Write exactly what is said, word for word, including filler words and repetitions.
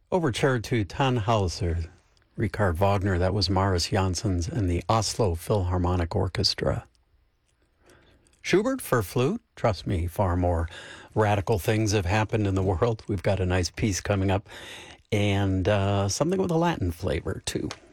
Overture to Tannhauser, Richard Wagner. That was Maris Jansons and the Oslo Philharmonic Orchestra. Schubert for flute. Trust me, far more radical things have happened in the world. We've got a nice piece coming up, and uh, something with a Latin flavor, too.